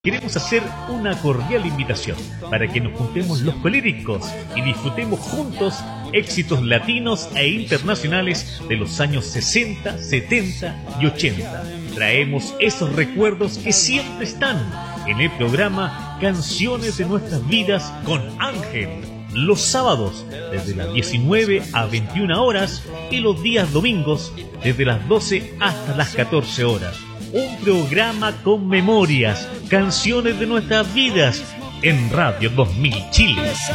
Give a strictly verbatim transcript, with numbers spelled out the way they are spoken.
Queremos hacer una cordial invitación para que nos juntemos los colíricos y disfrutemos juntos éxitos latinos e internacionales de los años sesenta, setenta y ochenta. Traemos esos recuerdos que siempre están en el programa Canciones de Nuestras Vidas con Ángel. Los sábados desde las diecinueve a veintiuna horas y los días domingos desde las doce hasta las catorce horas. Un programa con memorias, canciones de nuestras vidas en Radio dos mil Chile.